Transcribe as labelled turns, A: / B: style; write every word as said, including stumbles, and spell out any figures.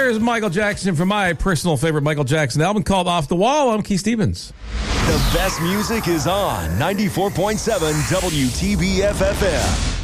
A: There's Michael Jackson from my personal favorite Michael Jackson album called Off the Wall. I'm Keith Stevens.
B: The best music is on ninety-four point seven W T B F F M.